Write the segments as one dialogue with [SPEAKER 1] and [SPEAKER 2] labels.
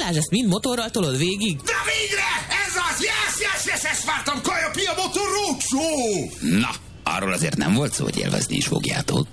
[SPEAKER 1] Balázs, ezt mind motorral tolod végig?
[SPEAKER 2] De végre! Ez az! Yes, ezt vártam! Kaja Pia Motor Roadshow!
[SPEAKER 3] Na, arról azért nem volt szó, hogy élvezni is fogjátok.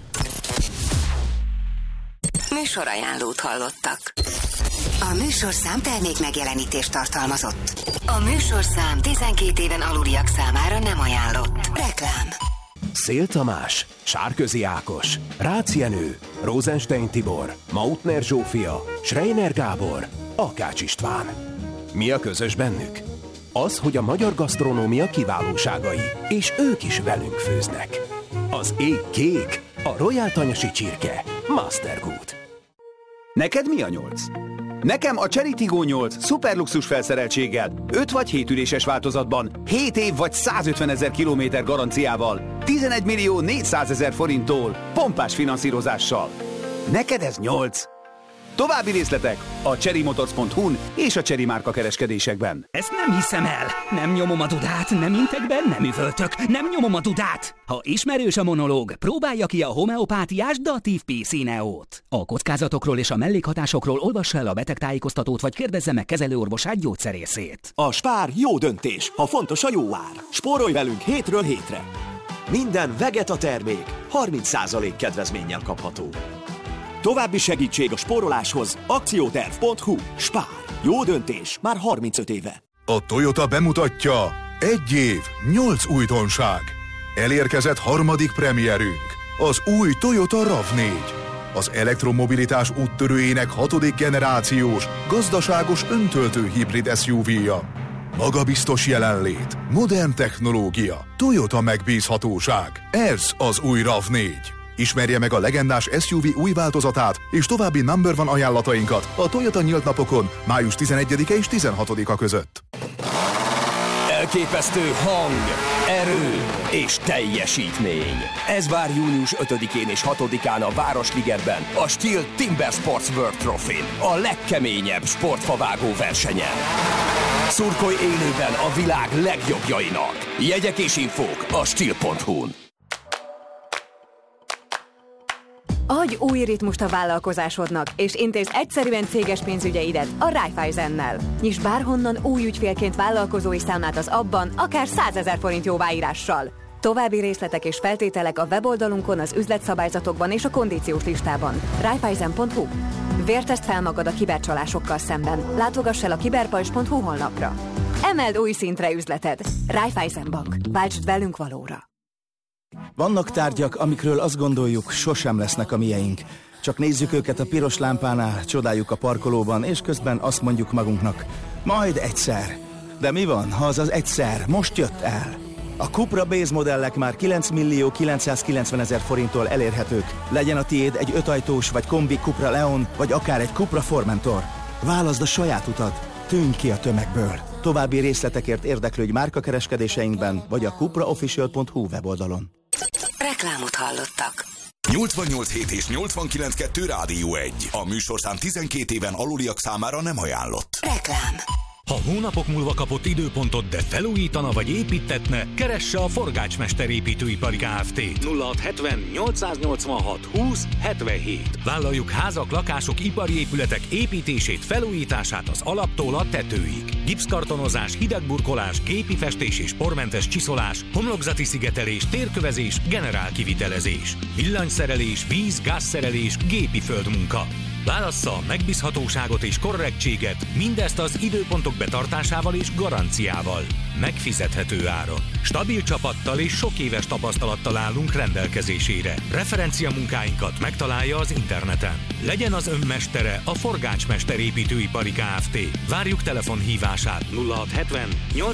[SPEAKER 4] Műsorajánlót hallottak. A műsorszám termék megjelenítést tartalmazott. A műsorszám 12 éven aluliak számára nem ajánlott. Reklám.
[SPEAKER 5] Szél Tamás, Sárközi Ákos, Rácz Jenő, Rosenstein Tibor, Mautner Zsófia, Schreiner Gábor, Akács István. Mi a közös bennük? Az, hogy a magyar gasztronómia kiválóságai, és ők is velünk főznek. Az ég kék, a Royal Tanyasi csirke, Mastergood.
[SPEAKER 6] Neked mi a 8? Nekem a Chery Tiggo 8 szuperluxus felszereltséggel, 5 vagy 7 üléses változatban, 7 év vagy 150 000 kilométer garanciával, 11 millió 400 000 forinttól, pompás finanszírozással. Neked ez 8? További részletek a cherrymotors.hu-n és a Chery márka kereskedésekben.
[SPEAKER 7] Ezt nem hiszem el! Nem nyomom a dudát, nem intek be, nem üvöltök, nem nyomom a dudát! Ha ismerős a monológ, próbálja ki a homeopátiás Datív PC-Neót. A kockázatokról és a mellékhatásokról olvassa el a betegtájékoztatót, vagy kérdezze meg kezelőorvosát, gyógyszerészét.
[SPEAKER 8] A Spár jó döntés, ha fontos a jó ár. Spórolj velünk hétről hétre! Minden Vegeta termék 30% kedvezménnyel kapható. További segítség a spóroláshoz akcióterv.hu. Spár. Jó döntés már 35 éve.
[SPEAKER 9] A Toyota bemutatja 1 év, 8 újdonság. Elérkezett harmadik premierünk, az új Toyota RAV4. Az elektromobilitás úttörőjének 6. generációs, gazdaságos öntöltő hibrid SUV-ja. Magabiztos jelenlét, modern technológia, Toyota megbízhatóság. Ez az új RAV4. Ismerje meg a legendás SUV új változatát és további number one ajánlatainkat a Toyota nyílt napokon május 11-e és 16-a között.
[SPEAKER 8] Elképesztő hang, erő és teljesítmény. Ez vár június 5-én és 6-án a Városligetben, a Stihl Timber Sports World Trophy-n, a legkeményebb sportfavágó versenyen. Szurkolj élőben a világ legjobbjainak. Jegyek és infók a stihl.hu-n.
[SPEAKER 10] Adj új ritmust a vállalkozásodnak, és intézz egyszerűen céges pénzügyeidet a Raiffeisennel. Nyisd bárhonnan új ügyfélként vállalkozói számlát az abban, akár 100 000 forint jóváírással. További részletek és feltételek a weboldalunkon, az üzletszabályzatokban és a kondíciós listában. Raiffeisen.hu. Vértezd fel magad a kibercsalásokkal szemben. Látogass el a kiberpajzs.hu honlapra. Emeld új szintre üzleted. Raiffeisen Bank. Váltsd velünk valóra.
[SPEAKER 11] Vannak tárgyak, amikről azt gondoljuk, sosem lesznek a mieink. Csak nézzük őket a piros lámpánál, csodáljuk a parkolóban, és közben azt mondjuk magunknak, majd egyszer. De mi van, ha az egyszer most jött el? A Cupra Base modellek már 9 millió 990 000 forinttól elérhetők. Legyen a tiéd egy 5 ajtós vagy kombi Cupra Leon, vagy akár egy Cupra Formentor. Válaszd a saját utat, tűnj ki a tömegből. További részletekért érdeklődj márkakereskedéseinkben, vagy a cupraofficial.hu weboldalon.
[SPEAKER 4] Reklámot hallottak.
[SPEAKER 12] 88.7 és 89.2 Rádió 1. A műsorszám 12 éven aluliak számára nem ajánlott.
[SPEAKER 4] Reklám.
[SPEAKER 13] Ha hónapok múlva kapott időpontot, de felújítana vagy építtetne, keresse a Forgácsmester Építőipari Kft. 0670 886 20 77. Vállaljuk házak, lakások, ipari épületek építését, felújítását az alaptól a tetőig. Gipszkartonozás, hidegburkolás, gépi festés és pormentes csiszolás, homlokzati szigetelés, térkövezés, generálkivitelezés, villanyszerelés, víz, gázszerelés, gépi földmunka. Válassza a megbízhatóságot és korrektséget, mindezt az időpontok betartásával és garanciával. Megfizethető áron. Stabil csapattal és sok éves tapasztalattal állunk rendelkezésére. Referencia munkáinkat megtalálja az interneten. Legyen az önmestere a Forgácsmester Építőipari Kft. Várjuk telefonhívását 0670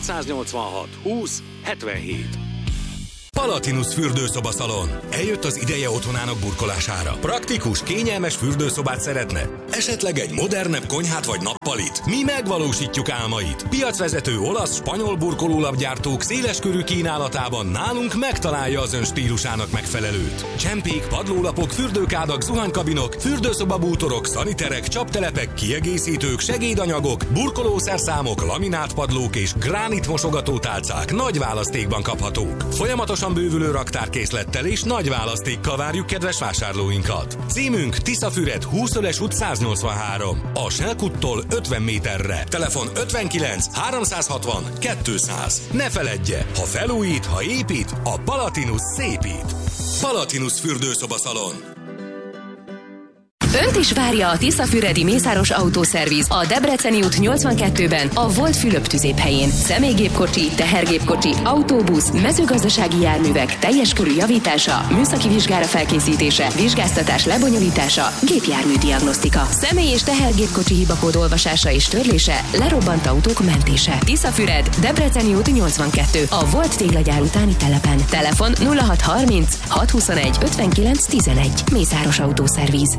[SPEAKER 13] 886 20 77.
[SPEAKER 14] Palatinus fürdőszobaszalon. Eljött az ideje otthonának burkolására. Praktikus, kényelmes fürdőszobát szeretne? Esetleg egy modernebb konyhát vagy nappalit? Mi megvalósítjuk álmait. Piacvezető olasz, spanyol burkolólapgyártók széleskörű kínálatában nálunk megtalálja az ön stílusának megfelelőt. Csempék, padlólapok, fürdőkádak, zuhanykabinok, fürdőszobabútorok, szaniterek, csaptelepek, kiegészítők, segédanyagok, burkolószerszámok, laminátpadlók és gránitmosogatótálcák nagy választékban kaphatók. Folyamatosan Folyamatosan bővülő raktárkészlettel és nagy választékkal várjuk kedves vásárlóinkat. Címünk Tiszafüred 20-öles út 183. A Selkuttól 50 méterre. Telefon 59 360 200. Ne feledje, ha felújít, ha épít, a Palatinus szépít. Palatinus fürdőszobaszalon.
[SPEAKER 4] Önt is várja a Tiszafüredi Mészáros Autószerviz a Debreceni út 82-ben, a Volt Fülöp tüzéphelyén. Személygépkocsi, tehergépkocsi, autóbusz, mezőgazdasági járművek teljes körű javítása, műszaki vizsgára felkészítése, vizsgáztatás lebonyolítása, gépjármű diagnosztika, személy- és tehergépkocsi hibakód olvasása és törlése, lerobbant autók mentése. Tiszafüred, Debreceni út 82, a Volt téglagyár utáni telepen. Telefon 0630 621 59 11. Mészáros Autószerviz.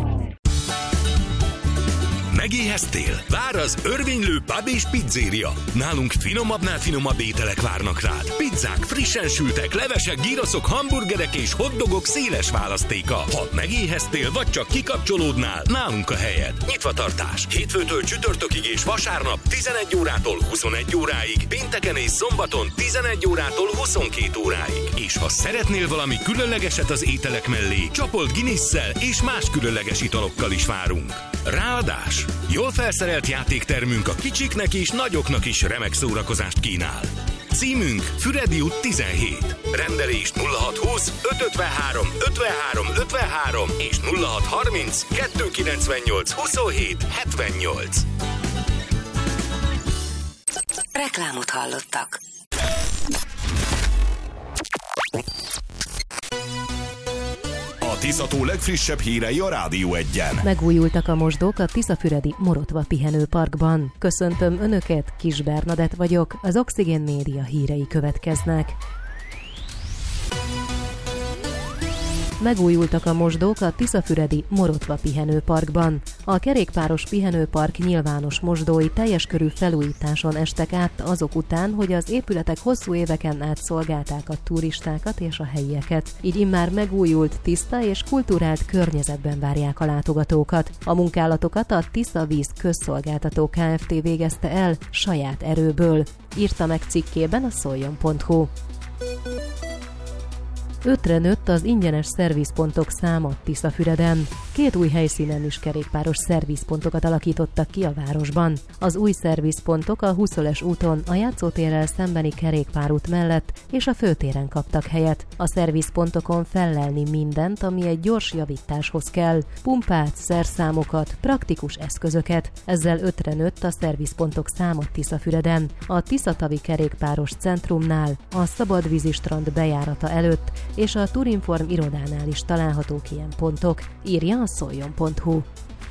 [SPEAKER 14] Megéheztél? Vár az örvénylő pub és pizzéria. Nálunk finomabbnál finomabb ételek várnak rád. Pizzák, frissen sültek, levesek, gyroszok, hamburgerek és hotdogok széles választéka. Ha megéheztél, vagy csak kikapcsolódnál, nálunk a helyed. Nyitvatartás. Hétfőtől csütörtökig és vasárnap 11 órától 21 óráig, pénteken és szombaton 11 órától 22 óráig. És ha szeretnél valami különlegeset az ételek mellé, csapolt Guinness-szel és más különleges italokkal is várunk. Ráadás! Jól felszerelt játéktermünk a kicsiknek és nagyoknak is remek szórakozást kínál. Címünk Füredi út 17. Rendelés 0620 553 53 53 és 0630 298 27 78.
[SPEAKER 4] Reklámot hallottak.
[SPEAKER 12] A Tiszató legfrissebb hírei a Rádió 1-en.
[SPEAKER 15] Megújultak a mosdók a Tiszafüredi Morotva pihenőparkban. Köszöntöm Önöket, Kis Bernadett vagyok, az Oxigén Média hírei következnek. Megújultak a mosdók a Tiszafüredi Morotva pihenőparkban. A kerékpáros pihenőpark nyilvános mosdói teljes körű felújításon estek át azok után, hogy az épületek hosszú éveken át szolgálták a turistákat és a helyieket. Így immár megújult, tiszta és kulturált környezetben várják a látogatókat. A munkálatokat a Tiszavíz Közszolgáltató Kft. Végezte el saját erőből, írta meg cikkében a szoljon.hu. 5-re nőtt az ingyenes szervizpontok száma Tiszafüreden. 2 új helyszínen is kerékpáros szervizpontokat alakítottak ki a városban. Az új szervizpontok a Huszöles úton, a játszótérrel szembeni kerékpárút mellett és a főtéren kaptak helyet. A szervizpontokon fellelni mindent, ami egy gyors javításhoz kell. Pumpát, szerszámokat, praktikus eszközöket. Ezzel 5-re nőtt a szervizpontok száma Tiszafüreden. A Tiszatavi kerékpáros centrumnál, a Szabadvízi strand bejárata előtt és a Turinform irodánál is találhatók ilyen pontok, írja a szoljon.hu.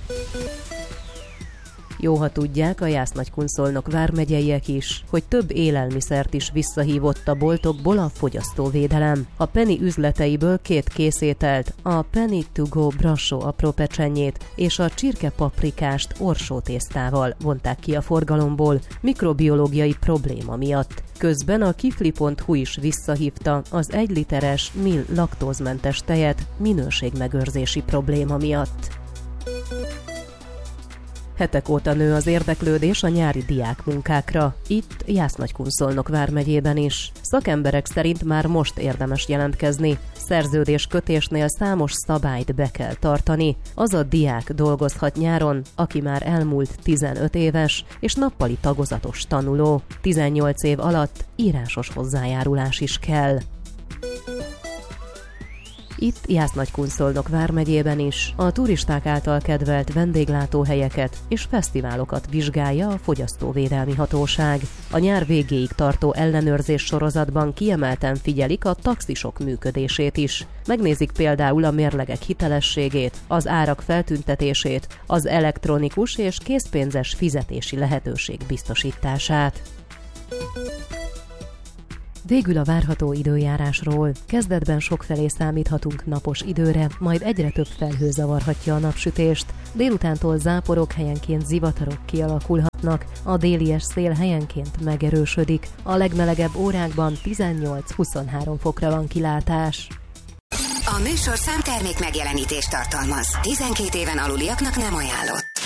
[SPEAKER 15] Jó, ha tudják a Jász-Nagykunszolnok vármegyeiek is, hogy több élelmiszert is visszahívott a boltokból a fogyasztóvédelem. A Penny üzleteiből 2 készételt, a Penny to go Brassó apró pecsenyét és a csirkepaprikást orsótésztával vonták ki a forgalomból mikrobiológiai probléma miatt. Közben a kifli.hu is visszahívta az 1 literes Mill laktózmentes tejet minőségmegőrzési probléma miatt. Hetek óta nő az érdeklődés a nyári diákmunkákra. Itt Jász-Nagykunszolnok vármegyében is. Szakemberek szerint már most érdemes jelentkezni. Szerződéskötésnél számos szabályt be kell tartani. Az a diák dolgozhat nyáron, aki már elmúlt 15 éves, és nappali tagozatos tanuló. 18 év alatt írásos hozzájárulás is kell. Itt Jász-Nagykunszolnok vármegyében is a turisták által kedvelt vendéglátóhelyeket és fesztiválokat vizsgálja a Fogyasztóvédelmi Hatóság. A nyár végéig tartó ellenőrzés sorozatban kiemelten figyelik a taxisok működését is. Megnézik például a mérlegek hitelességét, az árak feltüntetését, az elektronikus és készpénzes fizetési lehetőség biztosítását. Végül a várható időjárásról. Kezdetben sokfelé számíthatunk napos időre, majd egyre több felhő zavarhatja a napsütést. Délutántól záporok, helyenként zivatarok kialakulhatnak, a délies szél helyenként megerősödik. A legmelegebb órákban 18-23 fokra van kilátás.
[SPEAKER 4] A műsorszám termék megjelenítést tartalmaz. 12 éven aluliaknak nem ajánlott.